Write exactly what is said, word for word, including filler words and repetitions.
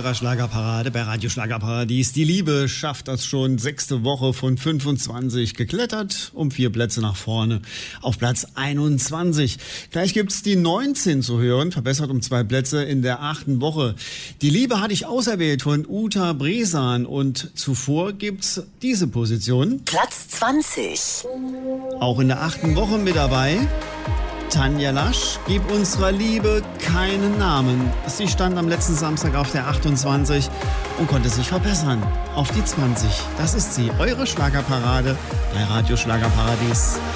eurer Schlagerparade bei Radio Schlagerparadies. Die Liebe schafft das schon sechste Woche von fünfundzwanzig geklettert, um vier Plätze nach vorne auf Platz einundzwanzig. Gleich gibt's die neunzehn zu hören, verbessert um zwei Plätze in der achten Woche. Die Liebe hatte ich auserwählt von Uta Bresan und zuvor gibt's diese Position. Platz zwanzig. Auch in der achten Woche mit dabei Tanja Lasch, Gib unserer Liebe keinen Namen. Sie stand am letzten Samstag auf der achtundzwanzig und konnte sich verbessern auf die zwanzig. Das ist sie, eure Schlagerparade bei Radio Schlagerparadies.